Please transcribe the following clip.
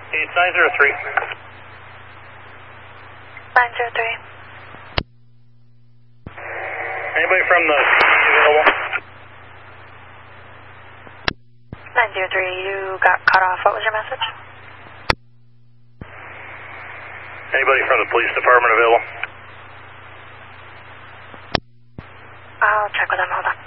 It's 903. 903. Anybody from the available? 903, you got cut off. What was your message? Anybody from the police department available? I'll check with them. Hold on.